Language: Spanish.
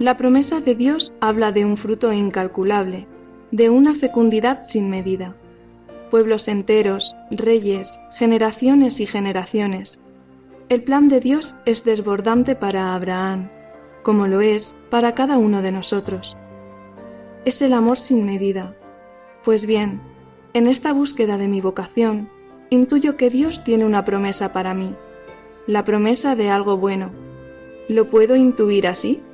La promesa de Dios habla de un fruto incalculable, de una fecundidad sin medida. Pueblos enteros, reyes, generaciones y generaciones. El plan de Dios es desbordante para Abraham, como lo es para cada uno de nosotros. Es el amor sin medida. Pues bien, en esta búsqueda de mi vocación, intuyo que Dios tiene una promesa para mí, la promesa de algo bueno. ¿Lo puedo intuir así?